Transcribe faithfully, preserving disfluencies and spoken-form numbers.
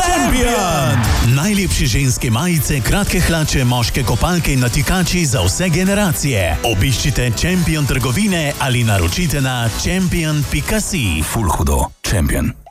Champion! Najlepše ženske majice, kratke hlače, moške kopalke in natikači za vse generacije. Obiščite Champion trgovine ali naročite na champion pika si. Ful hudo. Champion.